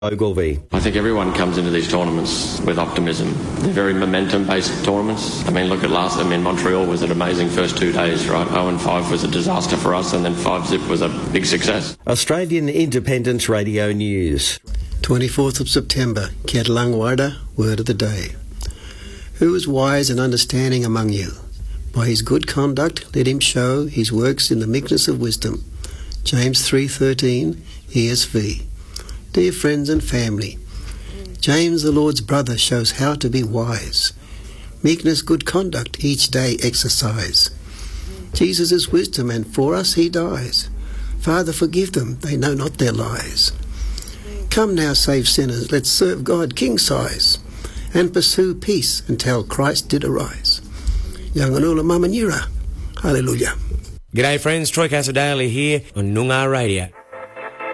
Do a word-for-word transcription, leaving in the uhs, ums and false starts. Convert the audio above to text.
Ogilvy. I think everyone comes into these tournaments with optimism. They're very momentum-based tournaments. I mean, look at last, I mean, Montreal was an amazing first two days, right? oh and five was a disaster for us, and then five zip was a big success. Australian Independence Radio News. twenty-fourth of September, Kedlang Warda, Word of the Day. Who is wise and understanding among you? By his good conduct let him show his works in the meekness of wisdom. James three thirteen, E S V. Dear friends and family, James, the Lord's brother, shows how to be wise. Meekness, good conduct, each day exercise. Jesus is wisdom, and for us he dies. Father, forgive them, they know not their lies. Come now, save sinners, let's serve God king size, and pursue peace until Christ did arise. Yanganula Mamanura. Hallelujah. G'day friends, Troy Casadale here on Noongar Radio.